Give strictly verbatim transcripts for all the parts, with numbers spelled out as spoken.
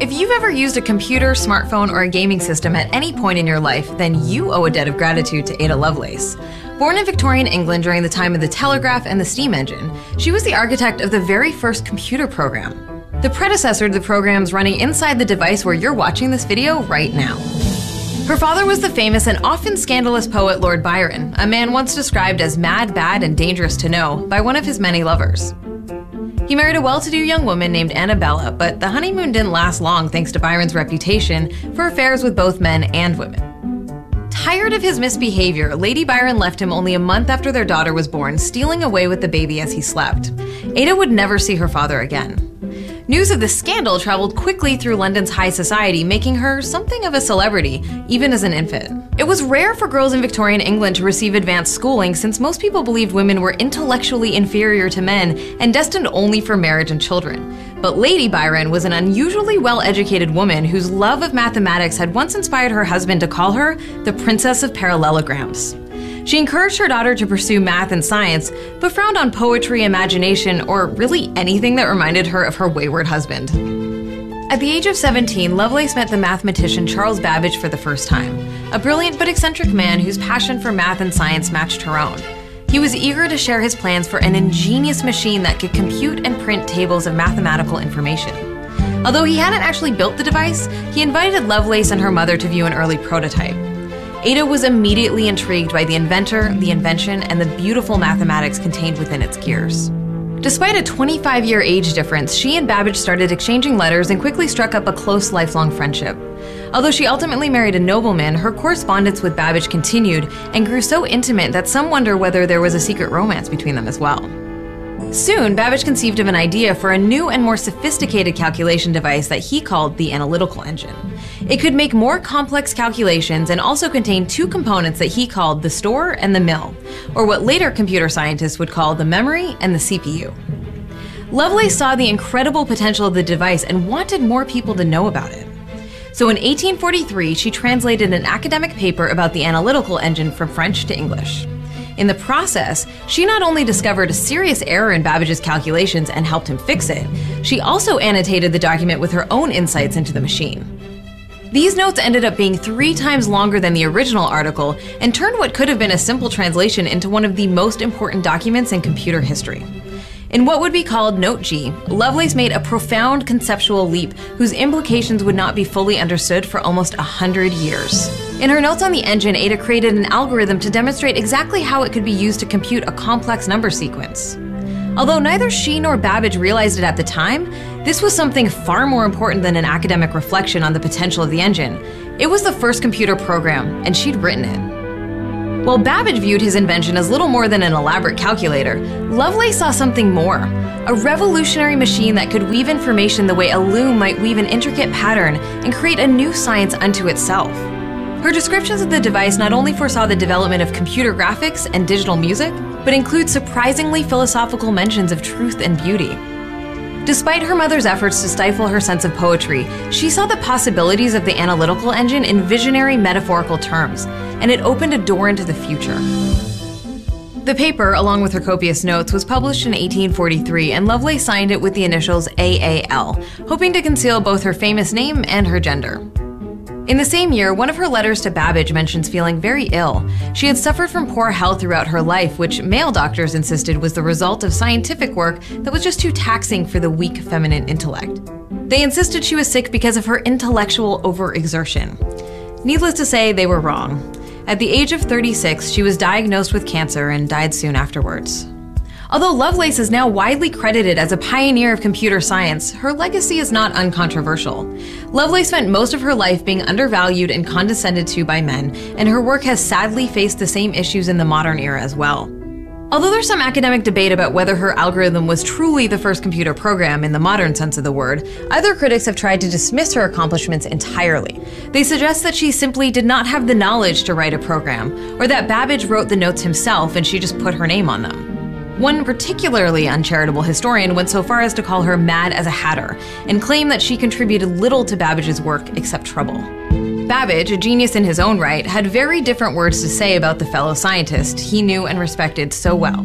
If you've ever used a computer, smartphone, or a gaming system at any point in your life, then you owe a debt of gratitude to Ada Lovelace. Born in Victorian England during the time of the telegraph and the steam engine, she was the architect of the very first computer program, the predecessor to the programs running inside the device where you're watching this video right now. Her father was the famous and often scandalous poet Lord Byron, a man once described as mad, bad, and dangerous to know by one of his many lovers. He married a well-to-do young woman named Annabella, but the honeymoon didn't last long thanks to Byron's reputation for affairs with both men and women. Tired of his misbehavior, Lady Byron left him only a month after their daughter was born, stealing away with the baby as he slept. Ada would never see her father again. News of the scandal traveled quickly through London's high society, making her something of a celebrity, even as an infant. It was rare for girls in Victorian England to receive advanced schooling since most people believed women were intellectually inferior to men and destined only for marriage and children. But Lady Byron was an unusually well-educated woman whose love of mathematics had once inspired her husband to call her the Princess of Parallelograms. She encouraged her daughter to pursue math and science, but frowned on poetry, imagination, or really anything that reminded her of her wayward husband. At the age of seventeen, Lovelace met the mathematician Charles Babbage for the first time, a brilliant but eccentric man whose passion for math and science matched her own. He was eager to share his plans for an ingenious machine that could compute and print tables of mathematical information. Although he hadn't actually built the device, he invited Lovelace and her mother to view an early prototype. Ada was immediately intrigued by the inventor, the invention, and the beautiful mathematics contained within its gears. Despite a twenty-five-year age difference, she and Babbage started exchanging letters and quickly struck up a close lifelong friendship. Although she ultimately married a nobleman, her correspondence with Babbage continued and grew so intimate that some wonder whether there was a secret romance between them as well. Soon, Babbage conceived of an idea for a new and more sophisticated calculation device that he called the analytical engine. It could make more complex calculations and also contain two components that he called the store and the mill, or what later computer scientists would call the memory and the C P U. Lovelace saw the incredible potential of the device and wanted more people to know about it. So in eighteen forty-three, she translated an academic paper about the analytical engine from French to English. In the process, she not only discovered a serious error in Babbage's calculations and helped him fix it, she also annotated the document with her own insights into the machine. These notes ended up being three times longer than the original article and turned what could have been a simple translation into one of the most important documents in computer history. In what would be called Note G, Lovelace made a profound conceptual leap whose implications would not be fully understood for almost a hundred years. In her notes on the engine, Ada created an algorithm to demonstrate exactly how it could be used to compute a complex number sequence. Although neither she nor Babbage realized it at the time, this was something far more important than an academic reflection on the potential of the engine. It was the first computer program, and she'd written it. While Babbage viewed his invention as little more than an elaborate calculator, Lovelace saw something more, a revolutionary machine that could weave information the way a loom might weave an intricate pattern and create a new science unto itself. Her descriptions of the device not only foresaw the development of computer graphics and digital music, but include surprisingly philosophical mentions of truth and beauty. Despite her mother's efforts to stifle her sense of poetry, she saw the possibilities of the analytical engine in visionary metaphorical terms, and it opened a door into the future. The paper, along with her copious notes, was published in eighteen forty-three, and Lovelace signed it with the initials A A L, hoping to conceal both her famous name and her gender. In the same year, one of her letters to Babbage mentions feeling very ill. She had suffered from poor health throughout her life, which male doctors insisted was the result of scientific work that was just too taxing for the weak feminine intellect. They insisted she was sick because of her intellectual overexertion. Needless to say, they were wrong. At the age of thirty-six, she was diagnosed with cancer and died soon afterwards. Although Lovelace is now widely credited as a pioneer of computer science, her legacy is not uncontroversial. Lovelace spent most of her life being undervalued and condescended to by men, and her work has sadly faced the same issues in the modern era as well. Although there's some academic debate about whether her algorithm was truly the first computer program in the modern sense of the word, other critics have tried to dismiss her accomplishments entirely. They suggest that she simply did not have the knowledge to write a program, or that Babbage wrote the notes himself and she just put her name on them. One particularly uncharitable historian went so far as to call her mad as a hatter and claim that she contributed little to Babbage's work except trouble. Babbage, a genius in his own right, had very different words to say about the fellow scientist he knew and respected so well.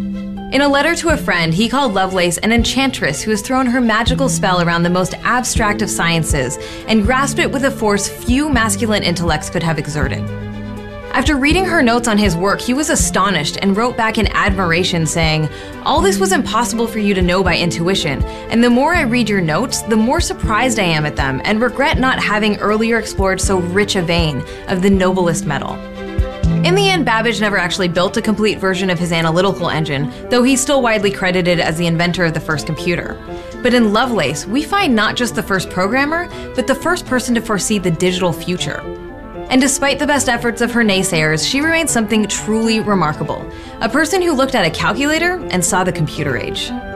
In a letter to a friend, he called Lovelace an enchantress who has thrown her magical spell around the most abstract of sciences and grasped it with a force few masculine intellects could have exerted. After reading her notes on his work, he was astonished and wrote back in admiration saying, "All this was impossible for you to know by intuition, and the more I read your notes, the more surprised I am at them and regret not having earlier explored so rich a vein of the noblest metal." In the end, Babbage never actually built a complete version of his analytical engine, though he's still widely credited as the inventor of the first computer. But in Lovelace, we find not just the first programmer, but the first person to foresee the digital future. And despite the best efforts of her naysayers, she remains something truly remarkable. A person who looked at a calculator and saw the computer age.